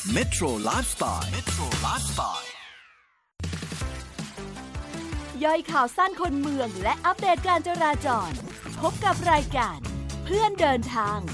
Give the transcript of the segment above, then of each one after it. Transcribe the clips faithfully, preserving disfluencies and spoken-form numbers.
Metro Lifestyle Metro Lifestyle ย่อยข่าวสั้นคนเมืองและอัปเดตการจราจรพบกับรายการเพื่อนเดินทาง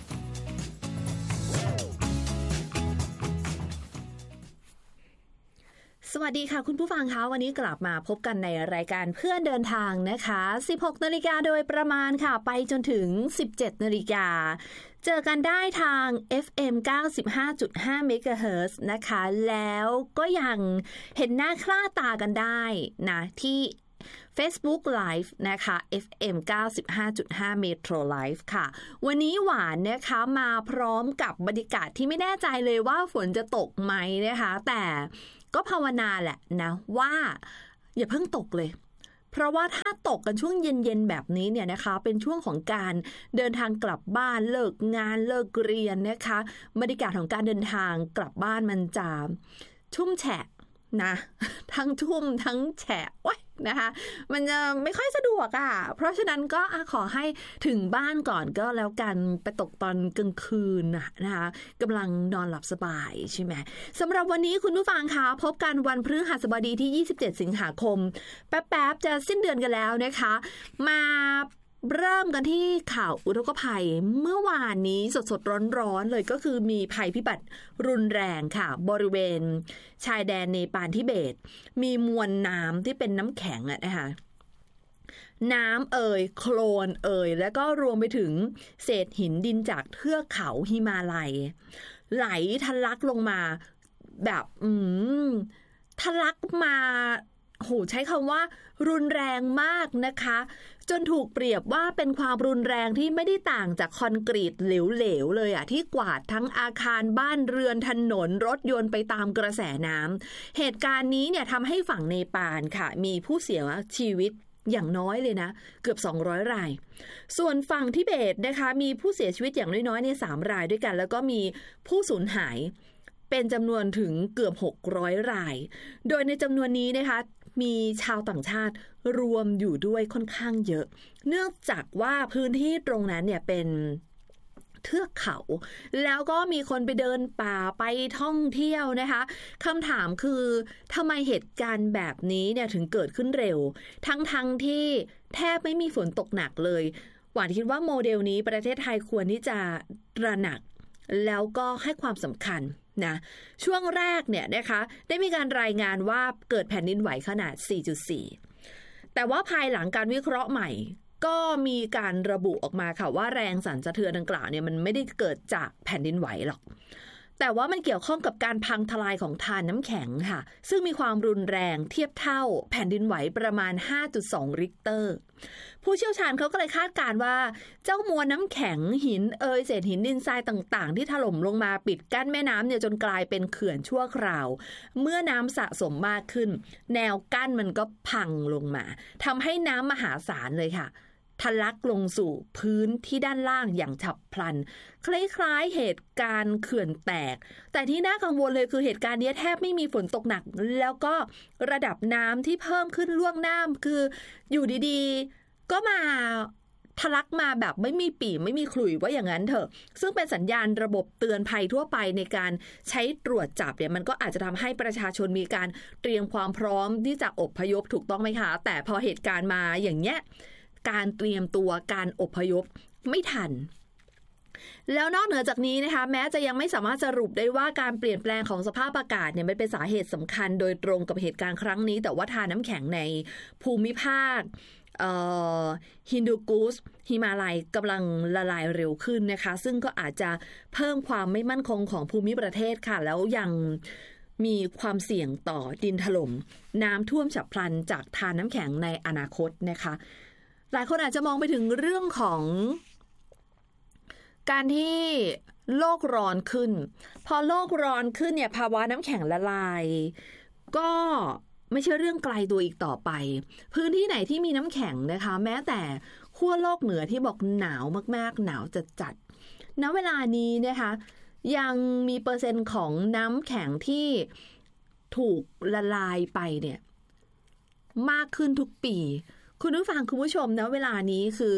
สวัสดีค่ะคุณผู้ฟังคะวันนี้กลับมาพบกันในรายการเพื่อนเดินทางนะคะสิบหกนาฬิกาโดยประมาณค่ะไปจนถึงสิบเจ็ดนาฬิกาเจอกันได้ทาง เอฟ เอ็ม เก้าสิบห้าจุดห้า เมกะเฮิรตซ์นะคะแล้วก็ยังเห็นหน้าคล้าตากันได้นะที่ Facebook Live นะคะ เอฟ เอ็ม เก้าสิบห้าจุดห้า Metro Live ค่ะวันนี้หวานนะคะมาพร้อมกับบรรยากาศที่ไม่แน่ใจเลยว่าฝนจะตกไหมนะคะแต่ก็ภาวนาแหละนะว่าอย่าเพิ่งตกเลยเพราะว่าถ้าตกกันช่วงเย็นๆแบบนี้เนี่ยนะคะเป็นช่วงของการเดินทางกลับบ้านเลิกงานเลิกเรียนนะคะบรรยากาศของการเดินทางกลับบ้านมันจะชุ่มแฉะนะทั้งชุ่มทั้งแฉะว้ยนะคะมันจะไม่ค่อยสะดวกอ่ะเพราะฉะนั้นก็ขอให้ถึงบ้านก่อนก็แล้วกันไปตกตอนกลางคืนนะคะกำลังนอนหลับสบายใช่ไหมสำหรับวันนี้คุณผู้ฟังคะพบกันวันพฤหัสบดีที่ยี่สิบเจ็ดสิงหาคมแป๊บๆจะสิ้นเดือนกันแล้วนะคะมาเริ่มกันที่ข่าวอุทกภัยเมื่อวานนี้สดๆร้อนๆเลยก็คือมีภัยพิบัติรุนแรงค่ะบริเวณชายแดนเนปาลทิเบตมีมวลน้ำที่เป็นน้ำแข็งอะนะคะน้ำเอ่ยโคลนเอ่ยแล้วก็รวมไปถึงเศษหินดินจากเทือกเขาหิมาลัยไหลทะลักลงมาแบบอืมทะลักมาโหใช้คำว่ารุนแรงมากนะคะจนถูกเปรียบว่าเป็นความรุนแรงที่ไม่ได้ต่างจากคอนกรีตเหลวๆเลยอะที่กวาดทั้งอาคารบ้านเรือนถนนรถยนต์ไปตามกระแสน้ำเหตุการณ์นี้เนี่ยทำให้ฝั่งเนปาลค่ะมีผู้เสียชีวิตอย่างน้อยเลยนะเกือบสองร้อยรายส่วนฝั่งทิเบตนะคะมีผู้เสียชีวิตอย่างน้อยๆเนี่ยสามรายด้วยกันแล้วก็มีผู้สูญหายเป็นจำนวนถึงเกือบหกร้อยรายโดยในจำนวนนี้นะคะมีชาวต่างชาติรวมอยู่ด้วยค่อนข้างเยอะเนื่องจากว่าพื้นที่ตรงนั้นเนี่ยเป็นเทือกเขาแล้วก็มีคนไปเดินป่าไปท่องเที่ยวนะคะคำถามคือทำไมเหตุการณ์แบบนี้เนี่ยถึงเกิดขึ้นเร็วทั้งๆ ท, ที่แทบไม่มีฝนตกหนักเลยหวานคิดว่าโมเดลนี้ประเทศไทยควรที่จะตระหนักแล้วก็ให้ความสำคัญนะช่วงแรกเนี่ยนะคะได้มีการรายงานว่าเกิดแผ่นดินไหวขนาด สี่จุดสี่ แต่ว่าภายหลังการวิเคราะห์ใหม่ก็มีการระบุออกมาค่ะว่าแรงสั่นสะเทือนดังกล่าวเนี่ยมันไม่ได้เกิดจากแผ่นดินไหวหรอกแต่ว่ามันเกี่ยวข้องกับการพังทลายของธารน้ำแข็งค่ะซึ่งมีความรุนแรงเทียบเท่าแผ่นดินไหวประมาณ ห้าจุดสอง ริกเตอร์ผู้เชี่ยวชาญเขาก็เลยคาดการณ์ว่าเจ้ามวลน้ำแข็งหินเอยเศษหินดินทรายต่างๆที่ถล่มลงมาปิดกั้นแม่น้ำเนี่ยจนกลายเป็นเขื่อนชั่วคราวเมื่อน้ำสะสมมากขึ้นแนวกั้นมันก็พังลงมาทำให้น้ำมหาศาลเลยค่ะทะลักลงสู่พื้นที่ด้านล่างอย่างฉับพลันคล้ายๆเหตุการณ์เขื่อนแตกแต่ที่น่ากังวลเลยคือเหตุการณ์นี้แทบไม่มีฝนตกหนักแล้วก็ระดับน้ำที่เพิ่มขึ้นล่วงหน้าคืออยู่ดีๆก็มาทะลักมาแบบไม่มีปี่ไม่มีขลุ่ยว่าอย่างนั้นเถอะซึ่งเป็นสัญญาณระบบเตือนภัยทั่วไปในการใช้ตรวจจับเนี่ยมันก็อาจจะทำให้ประชาชนมีการเตรียมความพร้อมที่จะอพยพถูกต้องไหมคะแต่พอเหตุการณ์มาอย่างเงี้ยการเตรียมตัวการอพยพไม่ทันแล้วนอกเหนือจากนี้นะคะแม้จะยังไม่สามารถสรุปได้ว่าการเปลี่ยนแปลงของสภาพอากาศเนี่ยมันเป็นสาเหตุสำคัญโดยตรงกับเหตุการณ์ครั้งนี้แต่ว่าธารน้ำแข็งในภูมิภาคฮินดูคูสหิมาลัยกำลังละลายเร็วขึ้นนะคะซึ่งก็อาจจะเพิ่มความไม่มั่นคงของภูมิประเทศค่ะแล้วยังมีความเสี่ยงต่อดินถล่มน้ำท่วมฉับพลันจากธารน้ำแข็งในอนาคตนะคะหลายคนอาจจะมองไปถึงเรื่องของการที่โลกร้อนขึ้นพอโลกร้อนขึ้นเนี่ยภาวะน้ำแข็งละลายก็ไม่ใช่เรื่องไกลตัวอีกต่อไปพื้นที่ไหนที่มีน้ำแข็งนะคะแม้แต่ขั้วโลกเหนือที่บอกหนาวมากๆหนาวจัดๆณเวลานี้นะคะยังมีเปอร์เซ็นต์ของน้ำแข็งที่ถูกละลายไปเนี่ยมากขึ้นทุกปีคุณผู้ฟังคุณผู้ชมนะเวลานี้คือ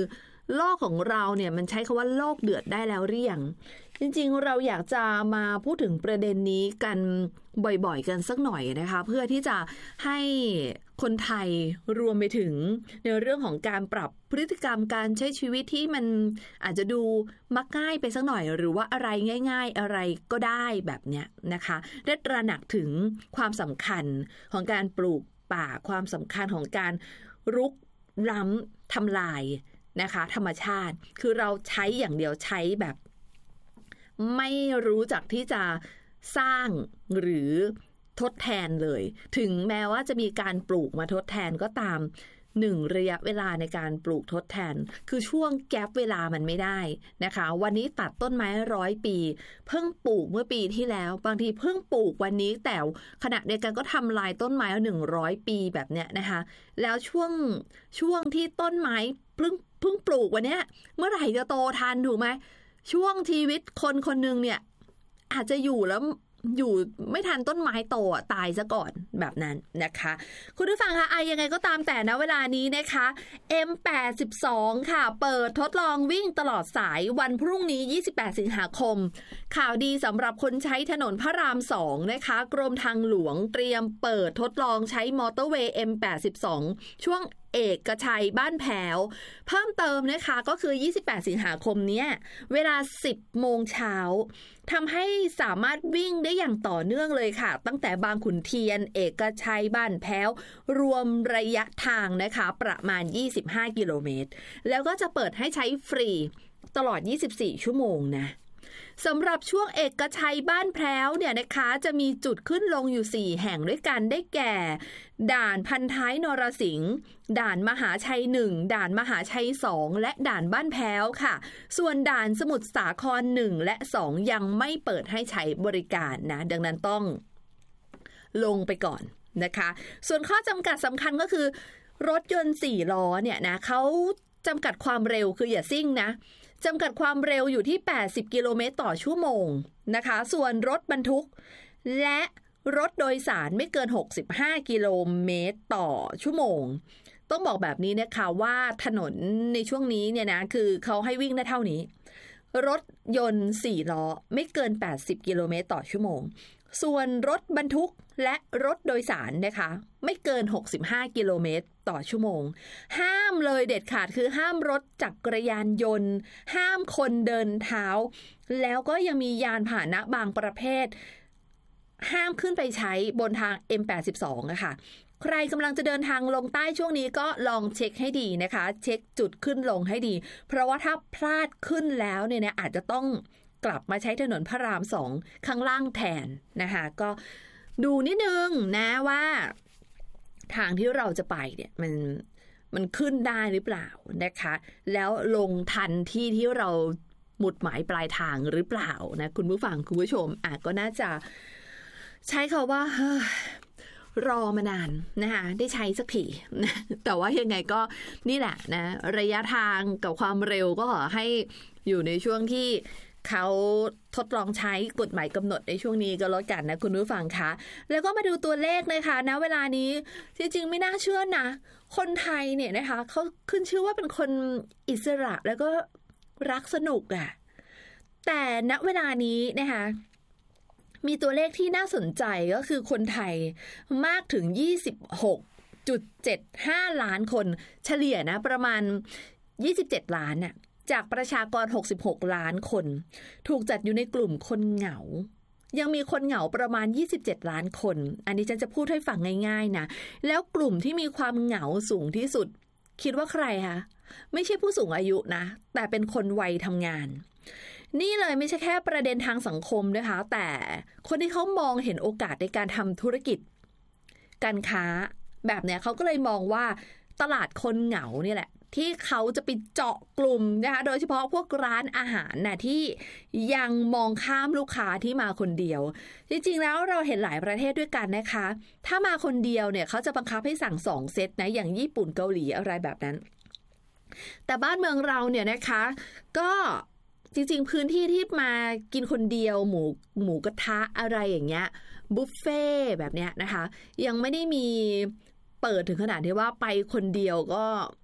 โลกของเราเนี่ยมันใช้คำว่าโลกเดือดได้แล้วหรือยังจริงๆเราอยากจะมาพูดถึงประเด็นนี้กันบ่อยๆกันสักหน่อยนะคะเพื่อที่จะให้คนไทยรวมไปถึงในเรื่องของการปรับพฤติกรรมการใช้ชีวิตที่มันอาจจะดูมักง่ายไปสักหน่อยหรือว่าอะไรง่ายๆอะไรก็ได้แบบเนี้ยนะคะได้ตระหนักถึงความสำคัญของการปลูกป่าความสำคัญของการรุกล้ำทำลายนะคะธรรมชาติคือเราใช้อย่างเดียวใช้แบบไม่รู้จักที่จะสร้างหรือทดแทนเลยถึงแม้ว่าจะมีการปลูกมาทดแทนก็ตามหนึ่งระยะเวลาในการปลูกทดแทนคือช่วงแกปเวลามันไม่ได้นะคะวันนี้ตัดต้นไม้ร้อยปีเพิ่งปลูกเมื่อปีที่แล้วบางทีเพิ่งปลูกวันนี้แต่ขณะเดียวกันก็ทำลายต้นไม้หนึ่งร้อยปีแบบเนี้ยนะคะแล้วช่วงช่วงที่ต้นไม้เพิ่งเพิ่งปลูกวันเนี้ยเมื่อไหร่จะโตทันถูกไหมช่วงชีวิตคนคนหนึ่งเนี่ยอาจจะอยู่แล้วอยู่ไม่ทันต้นไม้โตตายซะก่อนแบบนั้นนะคะคุณผู้ฟังคะไอ้ยังไงก็ตามแต่นะเวลานี้นะคะ เอ็ม แปดสิบสอง ค่ะเปิดทดลองวิ่งตลอดสายวันพรุ่งนี้ยี่สิบแปดสิงหาคมข่าวดีสำหรับคนใช้ถนนพระรามสองนะคะกรมทางหลวงเตรียมเปิดทดลองใช้มอเตอร์เวย์ เอ็ม แปดสิบสอง ช่วงเอกชัยบ้านแพ้วเพิ่มเติมนะคะก็คือยี่สิบแปดสิงหาคมเนี้ยเวลา สิบโมงเช้าทำให้สามารถวิ่งได้อย่างต่อเนื่องเลยค่ะตั้งแต่บางขุนเทียนเอกชัยบ้านแพ้วรวมระยะทางนะคะประมาณยี่สิบห้ากิโลเมตรแล้วก็จะเปิดให้ใช้ฟรีตลอดยี่สิบสี่ชั่วโมงนะสำหรับช่วงเอกชัยบ้านแพ้วเนี่ยนะคะจะมีจุดขึ้นลงอยู่สี่แห่งด้วยกันได้แก่ด่านพันท้ายนรสิงห์ด่านมหาชัยหนึ่งด่านมหาชัยสองและด่านบ้านแพ้วค่ะส่วนด่านสมุทรสาครหนึ่งและสองยังไม่เปิดให้ใช้บริการนะดังนั้นต้องลงไปก่อนนะคะส่วนข้อจำกัดสำคัญก็คือรถยนต์สี่ล้อเนี่ยนะเขาจำกัดความเร็วคืออย่าซิ่งนะจำกัดความเร็วอยู่ที่แปดสิบกิโลเมตรต่อชั่วโมงนะคะส่วนรถบรรทุกและรถโดยสารไม่เกินหกสิบห้ากิโลเมตรต่อชั่วโมงต้องบอกแบบนี้นะคะว่าถนนในช่วงนี้เนี่ยนะคือเขาให้วิ่งได้เท่านี้รถยนต์สี่ล้อไม่เกินแปดสิบกิโลเมตรต่อชั่วโมงส่วนรถบรรทุกและรถโดยสารนะคะไม่เกินหกสิบห้ากิโลเมตรต่อชั่วโมงห้ามเลยเด็ดขาดคือห้ามรถจักรยานยนต์ห้ามคนเดินเท้าแล้วก็ยังมียานพาหนะบางประเภทห้ามขึ้นไปใช้บนทาง เอ็ม แปดสิบสอง อะค่ะใครกำลังจะเดินทางลงใต้ช่วงนี้ก็ลองเช็คให้ดีนะคะเช็คจุดขึ้นลงให้ดีเพราะว่าถ้าพลาดขึ้นแล้วเนี่ยนะอาจจะต้องกลับมาใช้ถนนพระรามสองข้างล่างแทนนะคะก็ดูนิดนึงนะว่าทางที่เราจะไปเนี่ยมันมันขึ้นได้หรือเปล่านะคะแล้วลงทันที่ที่เราหมุดหมายปลายทางหรือเปล่านะคุณผู้ฟังคุณผู้ชมอ่ะก็น่าจะใช้คำว่ารอมานานนะคะได้ใช้สักทีนะแต่ว่ายังไงก็นี่แหละนะระยะทางกับความเร็วก็ขอให้อยู่ในช่วงที่เขาทดลองใช้กฎหมายกำหนดในช่วงนี้ก็แล้วกันนะคุณผู้ฟังคะแล้วก็มาดูตัวเลขนะคะณเวลานี้จริงๆไม่น่าเชื่อนะคนไทยเนี่ยนะคะเขาขึ้นชื่อว่าเป็นคนอิสระแล้วก็รักสนุกอ่ะแต่ณเวลานี้นะคะมีตัวเลขที่น่าสนใจก็คือคนไทยมากถึง ยี่สิบหกจุดเจ็ดห้า ล้านคนเฉลี่ยนะประมาณยี่สิบเจ็ดล้านน่ะจากประชากรหกสิบหกล้านคนถูกจัดอยู่ในกลุ่มคนเหงายังมีคนเหงาประมาณยี่สิบเจ็ดล้านคนอันนี้ฉันจะพูดให้ฟังง่ายๆนะแล้วกลุ่มที่มีความเหงาสูงที่สุดคิดว่าใครคะไม่ใช่ผู้สูงอายุนะแต่เป็นคนวัยทำงานนี่เลยไม่ใช่แค่ประเด็นทางสังคมนะคะแต่คนที่เขามองเห็นโอกาสในการทำธุรกิจการค้าแบบเนี้ยเขาก็เลยมองว่าตลาดคนเหงานี่แหละที่เขาจะไปเจาะกลุ่มนะคะโดยเฉพาะพวกร้านอาหารนะที่ยังมองข้ามลูกค้าที่มาคนเดียวจริงๆแล้วเราเห็นหลายประเทศด้วยกันนะคะถ้ามาคนเดียวเนี่ยเขาจะบังคับให้สั่งสองเซตนะอย่างญี่ปุ่นเกาหลีอะไรแบบนั้นแต่บ้านเมืองเราเนี่ยนะคะก็จริงๆพื้นที่ที่มากินคนเดียวหมูหมูกระทะอะไรอย่างเงี้ยบุฟเฟ่แบบเนี้ยนะคะยังไม่ได้มีเปิดถึงขนาดที่ว่าไปคนเดียวก็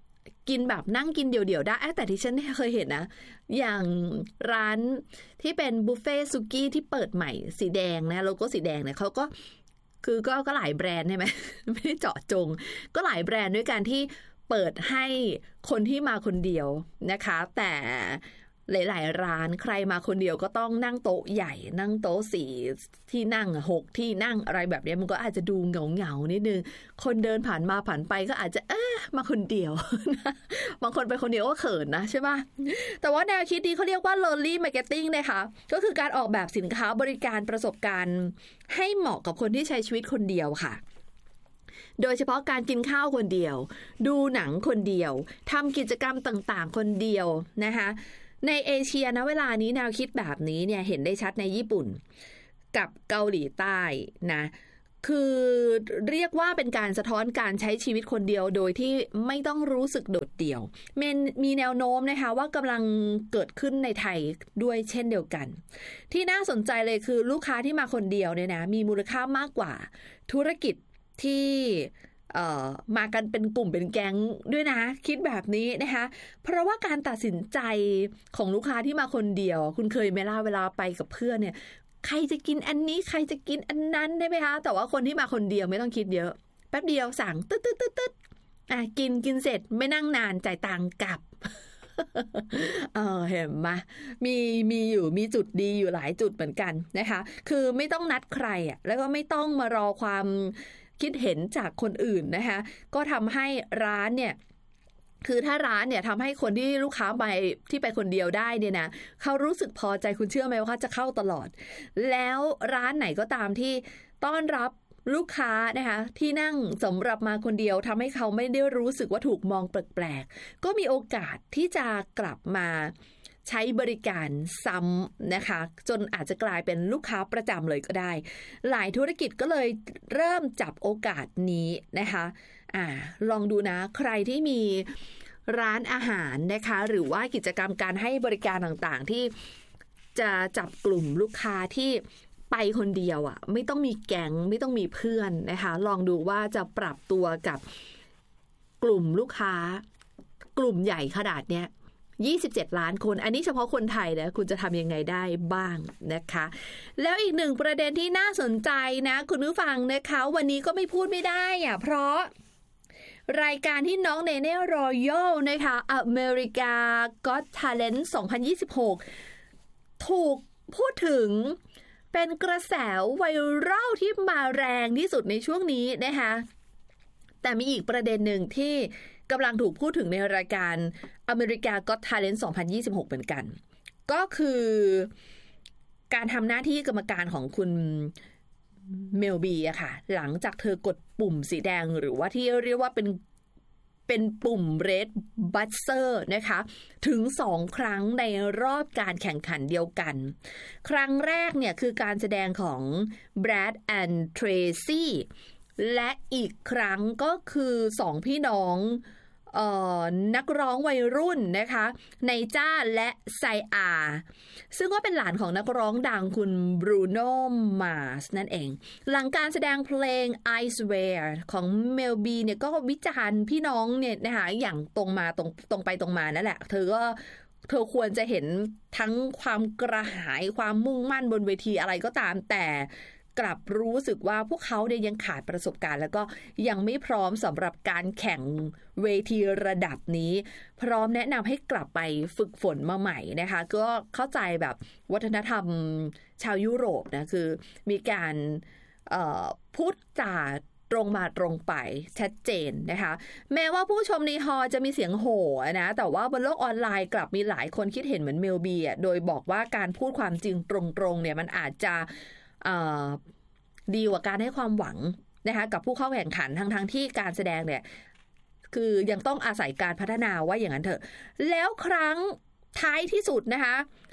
กินแบบนั่งกินเดี่ยวๆได้แต่ที่ฉันเคยเห็นนะอย่างร้านที่เป็นบุฟเฟ่ซุกี้ที่เปิดใหม่สีแดงนะโลโก้สีแดงเนี่ยเขาก็คือก็ก็หลายแบรนด์ใช่ไหม ไม่ได้เจาะจงก็หลายแบรนด์ด้วยกันที่เปิดให้คนที่มาคนเดียวนะคะแต่หลายๆร้านใครมาคนเดียวก็ต้องนั่งโต๊ะใหญ่นั่งโต๊ะสี่ที่นั่งหกที่นั่งอะไรแบบนี้มันก็อาจจะดูเหงาๆนิดนึงคนเดินผ่านมาผ่านไปก็อาจจะเอ๊ะมาคนเดียว บางคนไปคนเดียวก็เขินนะใช่ป่ะแต่ว่าแนวคิดนี้เขาเรียกว่า lonely marketing นะคะก็คือการออกแบบสินค้าบริการประสบการณ์ให้เหมาะกับคนที่ใช้ชีวิตคนเดียวค่ะโดยเฉพาะการกินข้าวคนเดียวดูหนังคนเดียวทำกิจกรรมต่างๆคนเดียวนะคะในเอเชียนะเวลานี้แนวคิดแบบนี้เนี่ยเห็นได้ชัดในญี่ปุ่นกับเกาหลีใต้นะคือเรียกว่าเป็นการสะท้อนการใช้ชีวิตคนเดียวโดยที่ไม่ต้องรู้สึกโดดเดี่ยวมีแนวโน้มนะคะว่ากำลังเกิดขึ้นในไทยด้วยเช่นเดียวกันที่น่าสนใจเลยคือลูกค้าที่มาคนเดียวเนี่ยนะมีมูลค่ามากกว่าธุรกิจที่เอ่อมากันเป็นกลุ่มเป็นแก๊งด้วยนะคิดแบบนี้นะคะเพราะว่าการตัดสินใจของลูกค้าที่มาคนเดียวคุณเคยไหมล่ะเวลาไปกับเพื่อนเนี่ยใครจะกินอันนี้ใครจะกินอันนั้นได้ไหมคะแต่ว่าคนที่มาคนเดียวไม่ต้องคิดเยอะแป๊บเดียวสั่งตึ๊ดตึ๊ดตึ๊ดตึ๊ดอ่ะกินกินเสร็จไม่นั่งนานจ่ายตังค์กลับ เออเห็นไหมมีมีอยู่มีจุดดีอยู่หลายจุดเหมือนกันนะคะคือไม่ต้องนัดใครอ่ะแล้วก็ไม่ต้องมารอความคิดเห็นจากคนอื่นนะคะก็ทำให้ร้านเนี่ยคือถ้าร้านเนี่ยทำให้คนที่ลูกค้าไปที่ไปคนเดียวได้เนี่ยนะเขารู้สึกพอใจคุณเชื่อไหมว่าเขาจะเข้าตลอดแล้วร้านไหนก็ตามที่ต้อนรับลูกค้านะคะที่นั่งสำหรับมาคนเดียวทำให้เขาไม่ได้รู้สึกว่าถูกมองแปลกๆก็มีโอกาสที่จะกลับมาใช้บริการซ้ำนะคะจนอาจจะกลายเป็นลูกค้าประจำเลยก็ได้หลายธุรกิจก็เลยเริ่มจับโอกาสนี้นะคะอ่าลองดูนะใครที่มีร้านอาหารนะคะหรือว่ากิจกรรมการให้บริการต่างๆที่จะจับกลุ่มลูกค้าที่ไปคนเดียวอ่ะไม่ต้องมีแก๊งไม่ต้องมีเพื่อนนะคะลองดูว่าจะปรับตัวกับกลุ่มลูกค้ากลุ่มใหญ่ขนาดเนี้ยยี่สิบเจ็ดล้านคนอันนี้เฉพาะคนไทยนะคุณจะทำยังไงได้บ้างนะคะแล้วอีกหนึ่งประเด็นที่น่าสนใจนะคุณผู้ฟังนะคะวันนี้ก็ไม่พูดไม่ได้อ่ะเพราะรายการที่น้องเนเน่รอยัลนะคะ America Got Talent สองพันยี่สิบหกถูกพูดถึงเป็นกระแสไวรัลที่มาแรงที่สุดในช่วงนี้นะคะแต่มีอีกประเด็นหนึ่งที่กำลังถูกพูดถึงในรายการ America Got Talent สองพันยี่สิบหกเหมือนกันก็คือการทำหน้าที่กรรมการของคุณเมลบีอะค่ะหลังจากเธอกดปุ่มสีแดงหรือว่าที่เรียกว่าเป็นเป็นปุ่ม Red Buzzer นะคะถึงสองครั้งในรอบการแข่งขันเดียวกันครั้งแรกเนี่ยคือการแสดงของ Brad and Tracy และอีกครั้งก็คือสองพี่น้องเอ่อนักร้องวัยรุ่นนะคะไนจ้าและไซอาซึ่งก็เป็นหลานของนักร้องดังคุณบรูโน่มาร์สนั่นเองหลังการแสดงเพลง I Swear ของเมลบีเนี่ยก็วิจารณ์พี่น้องเนี่ยนะคะอย่างตรงมาตรงตรงไปตรงมานั่นแหละเธอก็เธอควรจะเห็นทั้งความกระหายความมุ่งมั่นบนเวทีอะไรก็ตามแต่กลับรู้สึกว่าพวกเขาเนี่ยยังขาดประสบการณ์แล้วก็ยังไม่พร้อมสำหรับการแข่งเวทีระดับนี้พร้อมแนะนำให้กลับไปฝึกฝนมาใหม่นะคะก็เข้าใจแบบวัฒนธรรมชาวยุโรปนะคือมีการพูดจาตรงมาตรงไปชัดเจนนะคะแม้ว่าผู้ชมในฮอลล์จะมีเสียงโห่นะแต่ว่าบนโลกออนไลน์กลับมีหลายคนคิดเห็นเหมือนเมลบีอ่ะโดยบอกว่าการพูดความจริงตรงๆเนี่ยมันอาจจะดีกว่าการให้ความหวังนะคะกับผู้เข้าแข่งขันทั้งทั้งที่การแสดงเนี่ยคือยังต้องอาศัยการพัฒนาว่าอย่างนั้นเถอะแล้วครั้งท้ายที่สุดนะคะ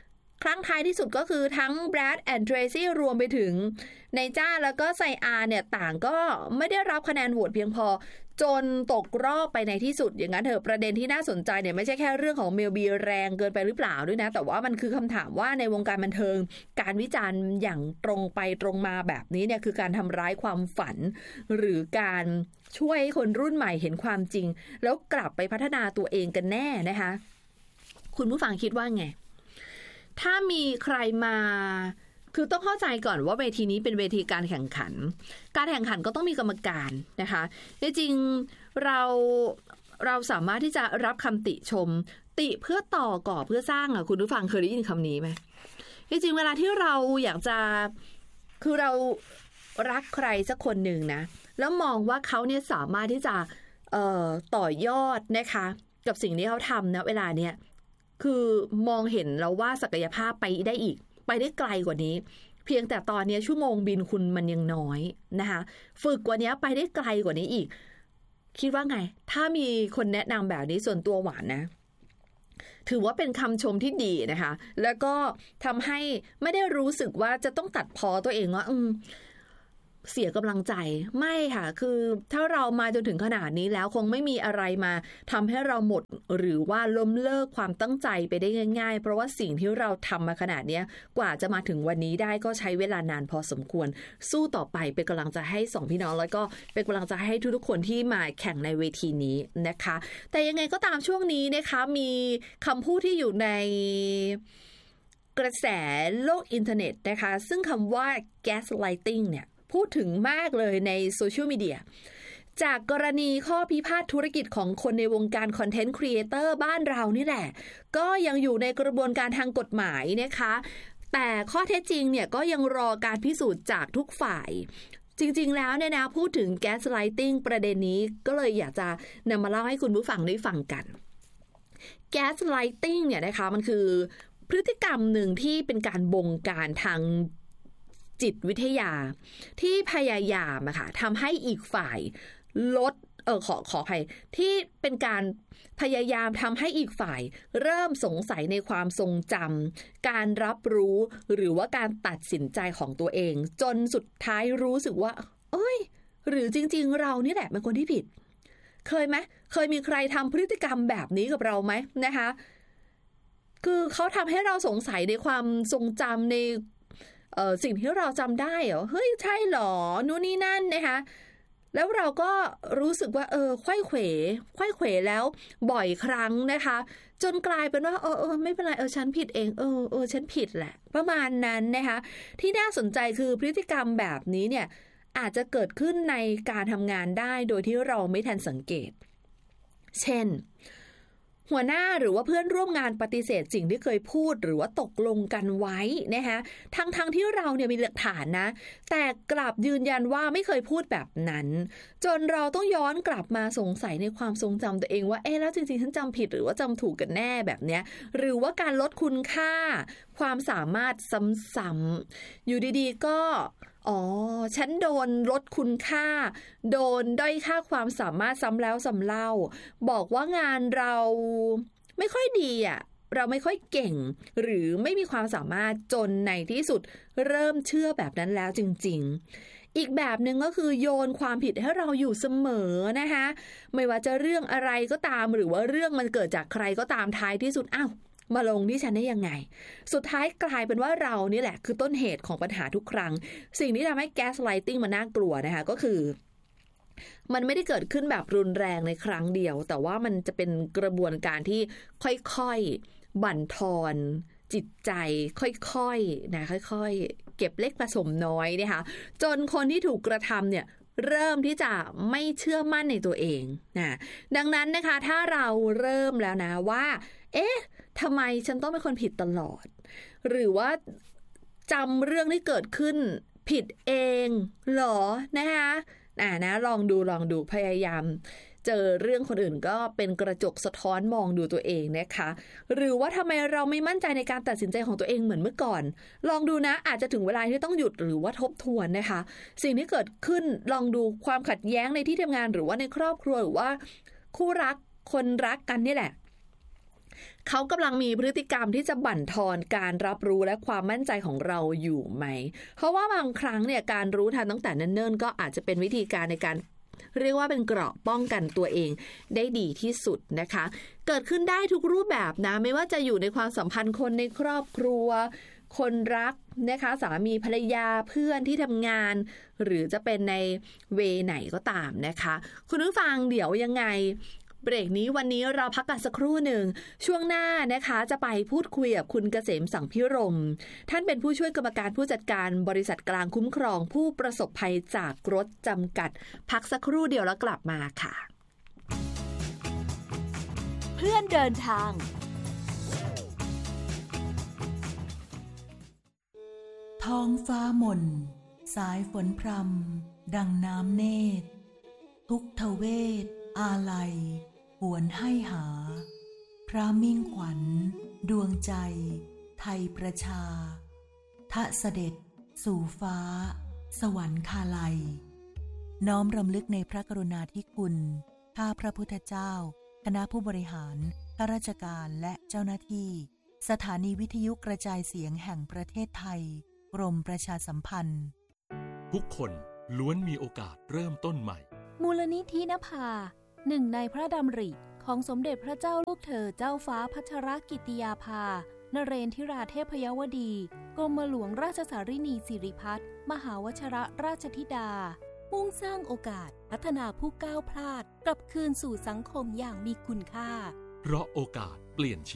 ครั้งท้ายที่สุดก็คือทั้งแบรดแอนด์เทรซี่รวมไปถึงไนจ้าแล้วก็ไซอาร์เนี่ยต่างก็ไม่ได้รับคะแนนโหวตเพียงพอจนตกรอบไปในที่สุดอย่างนั้นเถอะประเด็นที่น่าสนใจเนี่ยไม่ใช่แค่เรื่องของเมลบีแรงเกินไปหรือเปล่าด้วยนะแต่ว่ามันคือคำถามว่าในวงการบันเทิงการวิจารณ์อย่างตรงไปตรงมาแบบนี้เนี่ยคือการทำร้ายความฝันหรือการช่วยให้คนรุ่นใหม่เห็นความจริงแล้วกลับไปพัฒนาตัวเองกันแน่นะคะคุณผู้ฟังคิดว่าไงถ้ามีใครมาคือต้องเข้าใจก่อนว่าเวทีนี้เป็นเวทีการแข่งขันการแข่งขันก็ต้องมีกรรมการนะคะจริงๆเราเราสามารถที่จะรับคำติชมติเพื่อต่อก่อเพื่อสร้างอ่ะคุณผู้ฟังเคยได้ยินคำนี้ไหมจริงๆเวลาที่เราอยากจะคือเรารักใครสักคนหนึ่งนะแล้วมองว่าเขาเนี่ยสามารถที่จะเอ่อต่อยอดนะคะกับสิ่งที่เขาทำนะเวลาเนี้ยคือมองเห็นแล้วว่าศักยภาพไปได้อีกไปได้ไกลกว่านี้เพียงแต่ตอนนี้ชั่วโมงบินคุณมันยังน้อยนะคะฝึกกว่านี้ไปได้ไกลกว่านี้อีกคิดว่าไงถ้ามีคนแนะนำแบบนี้ส่วนตัวหวานนะถือว่าเป็นคำชมที่ดีนะคะแล้วก็ทำให้ไม่ได้รู้สึกว่าจะต้องตัดพ้อตัวเองว่าอืมเสียกำลังใจไม่ค่ะคือถ้าเรามาจนถึงขนาดนี้แล้วคงไม่มีอะไรมาทำให้เราหมดหรือว่าล้มเลิกความตั้งใจไปได้ง่ายๆเพราะว่าสิ่งที่เราทำมาขนาดนี้กว่าจะมาถึงวันนี้ได้ก็ใช้เวลานานพอสมควรสู้ต่อไปเป็นกำลังใจให้สองพี่น้องแล้วก็เป็นกำลังใจให้ทุกๆคนที่มาแข่งในเวทีนี้นะคะแต่ยังไงก็ตามช่วงนี้นะคะมีคำพูดที่อยู่ในกระแสโลกอินเทอร์เน็ตนะคะซึ่งคำว่า gaslighting เนี่ยพูดถึงมากเลยในโซเชียลมีเดียจากกรณีข้อพิพาทธุรกิจของคนในวงการคอนเทนต์ครีเอเตอร์บ้านเรานี่แหละก็ยังอยู่ในกระบวนการทางกฎหมายนะคะแต่ข้อเท็จจริงเนี่ยก็ยังรอการพิสูจน์จากทุกฝ่ายจริงๆแล้วเนี่ยนะพูดถึง gaslighting ประเด็นนี้ก็เลยอยากจะนำมาเล่าให้คุณผู้ฟังได้ฟังกัน gaslighting เนี่ยนะคะมันคือพฤติกรรมหนึ่งที่เป็นการบงการทางจิตวิทยาที่พยายามอะค่ะทำให้อีกฝ่ายลดเออขอขออภัยที่เป็นการพยายามทำให้อีกฝ่ายเริ่มสงสัยในความทรงจำการรับรู้หรือว่าการตัดสินใจของตัวเองจนสุดท้ายรู้สึกว่าเอ้ยหรือจริงๆเรานี่แหละเป็นคนที่ผิดเคยไหมเคยมีใครทำพฤติกรรมแบบนี้กับเราไหมนะคะคือเขาทำให้เราสงสัยในความทรงจำในเอ่อสิ่งที่เราจำได้เหรอเฮ้ยใช่หรอนู่นนี่นั่นนะคะแล้วเราก็รู้สึกว่าเออไขว้เขวไขว้เขวแล้วบ่อยครั้งนะคะจนกลายเป็นว่าเออเออไม่เป็นไรเออฉันผิดเองเออเออฉันผิดแหละประมาณนั้นนะคะที่น่าสนใจคือพฤติกรรมแบบนี้เนี่ยอาจจะเกิดขึ้นในการทำงานได้โดยที่เราไม่ทันสังเกตเช่นหัวหน้าหรือว่าเพื่อนร่วมงานปฏิเสธสิ่งที่เคยพูดหรือว่าตกลงกันไว้นะคะทั้งๆ ท, ที่เราเนี่ยมีหลักฐานนะแต่กลับยืนยันว่าไม่เคยพูดแบบนั้นจนเราต้องย้อนกลับมาสงสัยในความทรงจำตัวเองว่าเอ๊ะแล้วจริงๆฉันจำผิดหรือว่าจำถูกกันแน่แบบเนี้ยหรือว่าการลดคุณค่าความสามารถซ้ำๆอยู่ดีๆก็อ๋อฉันโดนลดคุณค่าโดนด้อยค่าความสามารถซ้ำแล้วซ้ำเล่าบอกว่างานเราไม่ค่อยดีอ่ะเราไม่ค่อยเก่งหรือไม่มีความสามารถจนในที่สุดเริ่มเชื่อแบบนั้นแล้วจริงๆอีกแบบหนึ่งก็คือโยนความผิดให้เราอยู่เสมอนะคะไม่ว่าจะเรื่องอะไรก็ตามหรือว่าเรื่องมันเกิดจากใครก็ตามท้ายที่สุดอ้าวมาลงที่ฉันได้ยังไงสุดท้ายกลายเป็นว่าเรานี่แหละคือต้นเหตุของปัญหาทุกครั้งสิ่งที่ทำให้ gaslighting มันน่ากลัวนะคะก็คือมันไม่ได้เกิดขึ้นแบบรุนแรงในครั้งเดียวแต่ว่ามันจะเป็นกระบวนการที่ค่อยๆบั่นทอนจิตใจค่อยๆนะค่อยๆเก็บเล็กผสมน้อยนะคะจนคนที่ถูกกระทำเนี่ยเริ่มที่จะไม่เชื่อมั่นในตัวเองนะดังนั้นนะคะถ้าเราเริ่มแล้วนะว่าเอ๊ะทำไมฉันต้องเป็นคนผิดตลอดหรือว่าจำเรื่องที่เกิดขึ้นผิดเองหรอนะคะอ่านะลองดูลองดูพยายามเจอเรื่องคนอื่นก็เป็นกระจกสะท้อนมองดูตัวเองนะคะหรือว่าทำไมเราไม่มั่นใจในการตัดสินใจของตัวเองเหมือนเมื่อก่อนลองดูนะอาจจะถึงเวลาที่ต้องหยุดหรือว่าทบทวนนะคะสิ่งที่เกิดขึ้นลองดูความขัดแย้งในที่ทำงานหรือว่าในครอบครัวหรือว่าคู่รักคนรักกันนี่แหละเขากำลังมีพฤติกรรมที่จะบั่นทอนการรับรู้และความมั่นใจของเราอยู่ไหมเพราะว่าบางครั้งเนี่ยการรู้ทันตั้งแต่เนิ่นๆก็อาจจะเป็นวิธีการในการเรียกว่าเป็นเกราะป้องกันตัวเองได้ดีที่สุดนะคะเกิดขึ้นได้ทุกรูปแบบนะไม่ว่าจะอยู่ในความสัมพันธ์คนในครอบครัวคนรักนะคะสามีภรรยาเพื่อนที่ทำงานหรือจะเป็นในเวไหนก็ตามนะคะคุณผู้ฟังเดี๋ยวยังไงเบรกนี้วันนี้เราพักกันสักครู่หนึ่งช่วงหน้านะคะจะไปพูดคุยกับคุณเกษมสังพิรมท่านเป็นผู้ช่วยกรรมการผู้จัดการบริษัทกลางคุ้มครองผู้ประสบภัยจากรถจำกัดพักสักครู่เดียวแล้วกลับมาค่ะเพื่อนเดินทางท้องฟ้าหม่นสายฝนพรำดังน้ำเนตรทุกทเวทอาลัยหวนให้หาพระมิ่งขวัญดวงใจไทยประชาทะเสด็จสู่ฟ้าสวรรคาลัยน้อมรำลึกในพระกรุณาธิคุณข้าพระพุทธเจ้าคณะผู้บริหารข้าราชการและเจ้าหน้าที่สถานีวิทยุกระจายเสียงแห่งประเทศไทยกรมประชาสัมพันธ์ทุกคนล้วนมีโอกาสเริ่มต้นใหม่มูลนิธินภาหนึ่งในพระดำริของสมเด็จพระเจ้าลูกเธอเจ้าฟ้าพัชรกิติยาภานเรนทิราเทพยวดีกรมหลวงราชสารินีสิริพัฒน์มหาวชิรราชธิดามุ่งสร้างโอกาสพัฒนาผู้ก้าวพลาดกลับคืนสู่สังคมอย่างมีคุณค่าเพราะโอกาสเปลี่ยนชีวิต